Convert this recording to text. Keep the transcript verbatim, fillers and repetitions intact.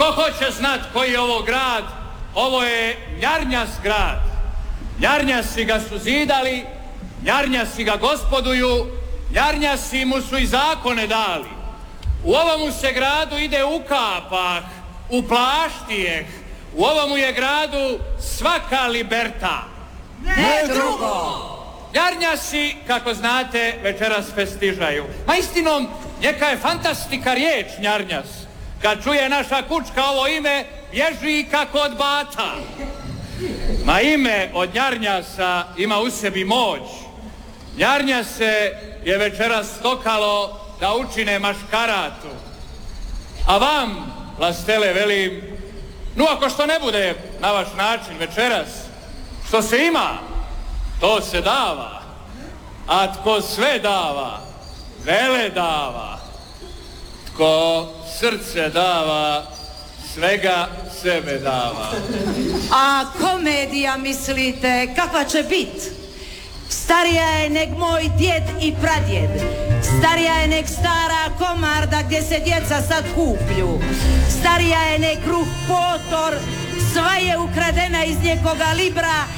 Ko hoće znat koji je ovo grad? Ovo je Njarnjas grad. Njarnjasi ga su zidali, Njarnjasi ga gospoduju, Njarnjasi mu su i zakone dali. U ovomu se gradu ide u kapah, u plaštijeh, u ovomu je gradu svaka liberta. Ne drugo! Njarnjasi, kako znate, večeras festižaju. Ma istinom, njeka je fantastika riječ Njarnjas. Kad čuje naša kučka ovo ime, bježi kako od bata. Ma ime od Njarnjasa ima u sebi moć. Njarnjase je večeras stokalo da učine maškaratu. A vam, lastele, velim, no ako što ne bude na vaš način večeras, što se ima, to se dava. A tko sve dava, vele dava. Tko srce dava, svega sebe dava. A komedija, mislite, kakva će bit? Starija je neg moj djed i pradjed. Starija je nek stara komarda gdje se djeca sad kuplju. Starija je nek kruh potor, sva je ukradena iz njegoga libra